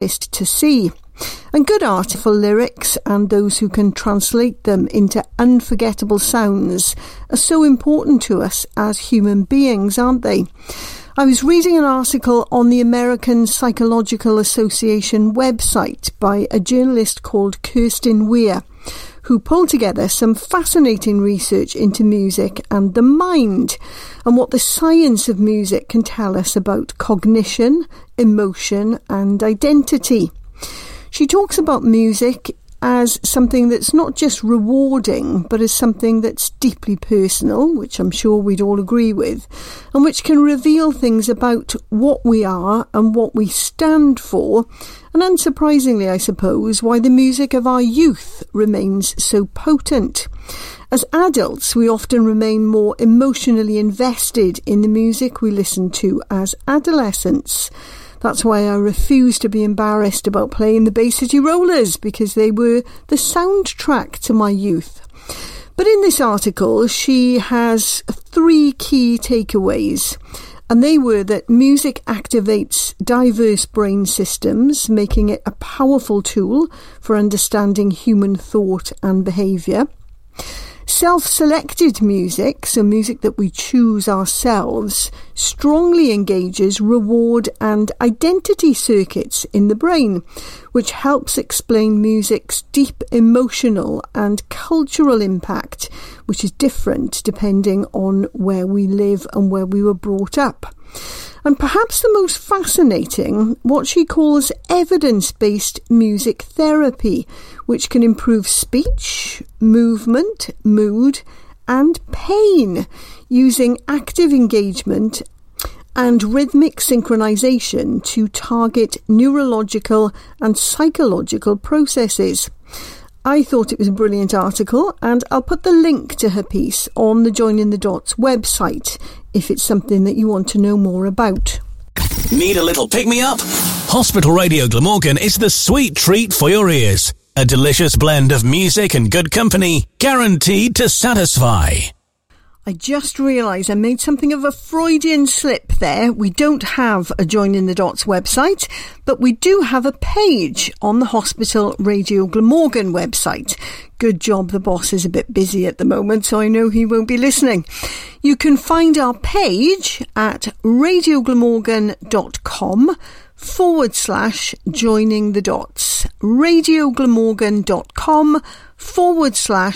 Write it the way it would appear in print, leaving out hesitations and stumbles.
to see. And good artful lyrics and those who can translate them into unforgettable sounds are so important to us as human beings, aren't they? I was reading an article on the American Psychological Association website by a journalist called Kirsten Weir, who pulled together some fascinating research into music and the mind, and what the science of music can tell us about cognition, emotion, and identity. She talks about music as something that's not just rewarding, but as something that's deeply personal, which I'm sure we'd all agree with, and which can reveal things about what we are and what we stand for, and unsurprisingly, I suppose, why the music of our youth remains so potent. As adults, we often remain more emotionally invested in the music we listen to as adolescents. That's why I refuse to be embarrassed about playing the Bay City Rollers, because they were the soundtrack to my youth. But in this article, she has 3 key takeaways, and they were that music activates diverse brain systems, making it a powerful tool for understanding human thought and behaviour. Self-selected music, so music that we choose ourselves, strongly engages reward and identity circuits in the brain, which helps explain music's deep emotional and cultural impact, which is different depending on where we live and where we were brought up. And perhaps the most fascinating, what she calls evidence-based music therapy, which can improve speech, movement, mood, and pain using active engagement and rhythmic synchronization to target neurological and psychological processes. I thought it was a brilliant article, and I'll put the link to her piece on the Joining the Dots website if it's something that you want to know more about. Need a little pick-me-up? Hospital Radio Glamorgan is the sweet treat for your ears. A delicious blend of music and good company, guaranteed to satisfy. I just realised I made something of a Freudian slip there. We don't have a Joining the Dots website, but we do have a page on the Hospital Radio Glamorgan website. Good job, the boss is a bit busy at the moment, so I know he won't be listening. You can find our page at radioglamorgan.com/joining the dots. radioglamorgan.com/